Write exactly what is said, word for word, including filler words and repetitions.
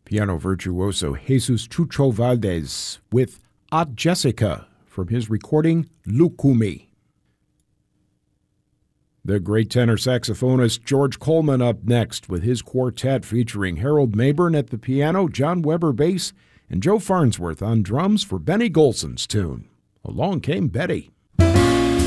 Piano virtuoso Jesus Chucho Valdez with Aunt Jessica from his recording Lucumi. The great tenor saxophonist George Coleman up next with his quartet featuring Harold Mayburn at the piano, John Weber bass, and Joe Farnsworth on drums for Benny Golson's tune, Along Came Betty.